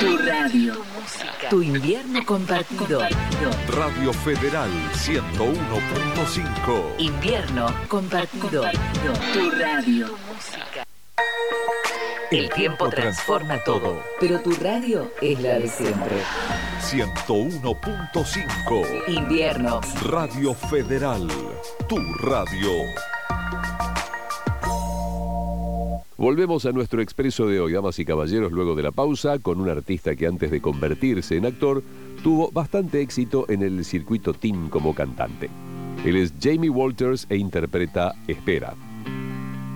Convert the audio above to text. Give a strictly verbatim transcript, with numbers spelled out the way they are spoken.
Tu radio. Tu música. Tu invierno compartido. Radio Federal ciento uno punto cinco. Invierno compartido. Tu radio. Tu música. El tiempo transforma todo, pero tu radio es la de siempre. ciento uno punto cinco. Invierno. Radio Federal. Tu radio. Volvemos a nuestro expreso de hoy, damas y caballeros, luego de la pausa, con un artista que antes de convertirse en actor, tuvo bastante éxito en el circuito teen como cantante. Él es Jamie Walters e interpreta Espera.